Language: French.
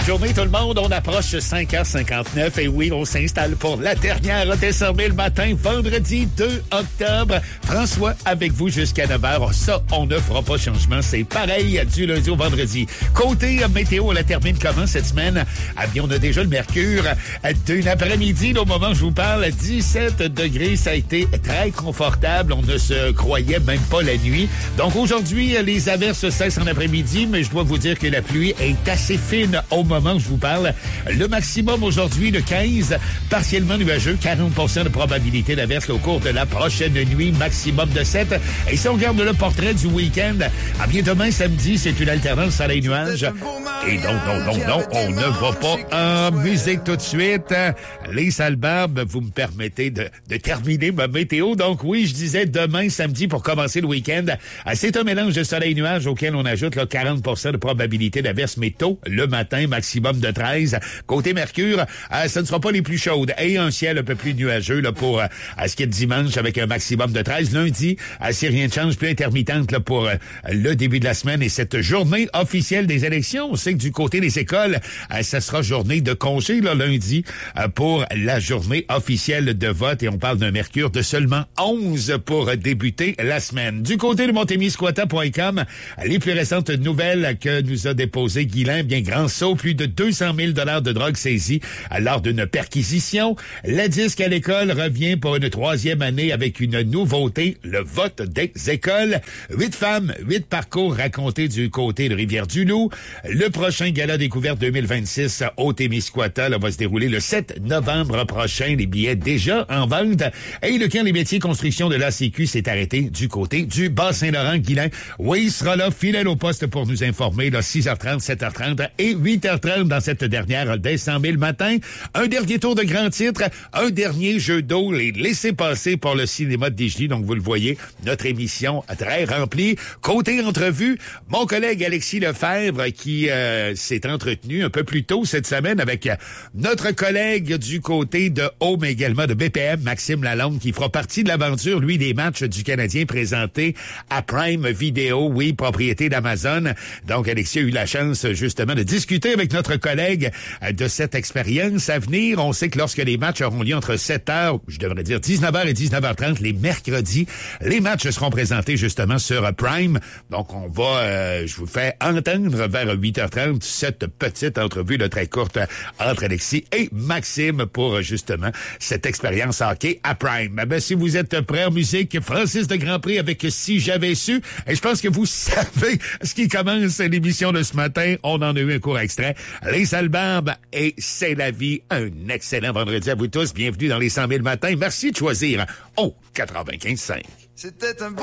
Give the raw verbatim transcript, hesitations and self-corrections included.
Journée tout le monde, on approche cinq heures cinquante-neuf et oui, on s'installe pour la dernière désormais le matin, vendredi deux octobre. François avec vous jusqu'à neuf heures. Ça, on ne fera pas changement. C'est pareil du lundi au vendredi. Côté météo, on la termine comment cette semaine? Ah bien, on a déjà le mercure d'une après-midi. Là, au moment où je vous parle, dix-sept degrés. Ça a été très confortable. On ne se croyait même pas la nuit. Donc aujourd'hui, les averses cessent en après-midi, mais je dois vous dire que la pluie est assez fine au moment où je vous parle. Le maximum aujourd'hui, le quinze, partiellement nuageux, quarante pour cent de probabilité d'averse au cours de la prochaine nuit, maximum de sept. Et si on regarde le portrait du week-end, à bien demain, samedi, c'est une alternance soleil-nuage. Et non, non, non, non, on ne va pas en musique tout de suite. Les sales barbes, vous me permettez de, de terminer ma météo. Donc oui, je disais demain, samedi, pour commencer le week-end. C'est un mélange de soleil-nuage auquel on ajoute là, quarante pour cent de probabilité d'averse, mais tôt le matin, maximum de treize. Côté Mercure, euh, ce ne sera pas les plus chaudes. Et un ciel un peu plus nuageux là, pour euh, ce qui est de dimanche avec un maximum de treize. Lundi, euh, si rien ne change, plus intermittente là, pour euh, le début de la semaine et cette journée officielle des élections. On sait que du côté des écoles, euh, ça sera journée de congé là, lundi euh, pour la journée officielle de vote. Et on parle d'un Mercure de seulement onze pour débuter la semaine. Du côté de montémiscouata point com, les plus récentes nouvelles que nous a déposées Guylain, bien grand saut, plus de deux cent mille dollars de drogue saisie lors d'une perquisition. La disque à l'école revient pour une troisième année avec une nouveauté, le vote des écoles. Huit femmes, huit parcours racontés du côté de Rivière-du-Loup. Le prochain gala découverte deux mille vingt-six au Témiscouata là, va se dérouler le sept novembre prochain. Les billets déjà en vente. Et le camp des métiers construction de l'A C Q s'est arrêté du côté du Bas-Saint-Laurent. Guylain, oui, il sera là, fidèle au poste pour nous informer, là, six heures trente, sept heures trente et huit heures trente dans cette dernière dès cent mille matin. Un dernier tour de grand titre, un dernier jeu d'eau, les laissez passer pour le cinéma de Digely. Donc, vous le voyez, notre émission très remplie. Côté entrevue, mon collègue Alexis Lefebvre qui euh, s'est entretenu un peu plus tôt cette semaine avec notre collègue du côté de O, mais également de B P M, Maxime Lalonde, qui fera partie de l'aventure, lui, des matchs du Canadien présentés à Prime Video, oui, propriété d'Amazon. Donc, Alexis a eu la chance, justement, de discuter avec notre collègue de cette expérience à venir. On sait que lorsque les matchs auront lieu entre sept heures, je devrais dire dix-neuf heures et dix-neuf heures trente, les mercredis, les matchs seront présentés justement sur Prime. Donc, on va, euh, je vous fais entendre vers huit heures trente cette petite entrevue de très courte entre Alexis et Maxime pour justement cette expérience hockey à Prime. Ben, si vous êtes prêts en musique, Francis de Grandpré avec Si j'avais su, et je pense que vous savez ce qui commence l'émission de ce matin. On en a eu un court extrait. Les sales barbes et C'est la vie. Un excellent vendredi à vous tous. Bienvenue dans les cent mille matins. Merci de choisir au quatre-vingt-quinze cinq. C'était un